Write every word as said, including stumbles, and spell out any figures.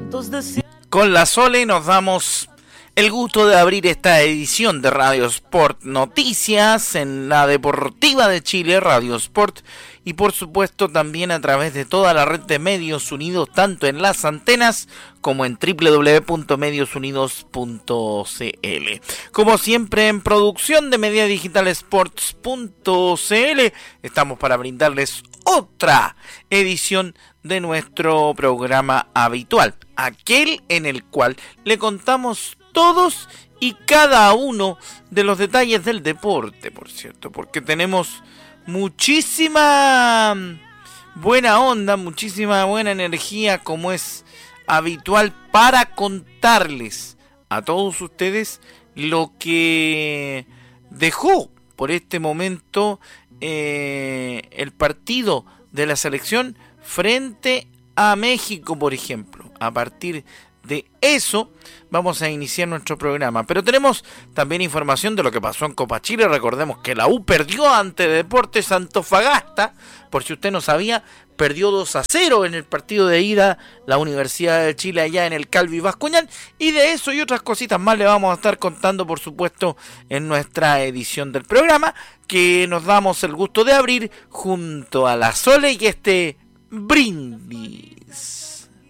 Con la Sole nos damos el gusto de abrir esta edición de Radio Sport Noticias en la Deportiva de Chile, Radio Sport, y por supuesto también a través de toda la red de Medios Unidos, tanto en las antenas como en doble u doble u doble u punto medios unidos punto c l. Como siempre, en producción de media digital sports punto c l, estamos para brindarles otra edición de nuestro programa habitual, aquel en el cual le contamos todos y cada uno de los detalles del deporte, por cierto, porque tenemos muchísima buena onda, muchísima buena energía, como es habitual, para contarles a todos ustedes lo que dejó por este momento eh, el partido de la selección frente a México, por ejemplo. A partir de eso vamos a iniciar nuestro programa, pero tenemos también información de lo que pasó en Copa Chile. Recordemos que la U perdió ante Deportes Antofagasta, por si usted no sabía, perdió dos a cero en el partido de ida la Universidad de Chile allá en el Calvi Bascuñán, y de eso y otras cositas más le vamos a estar contando, por supuesto, en nuestra edición del programa, que nos damos el gusto de abrir junto a la Sole y este brindis.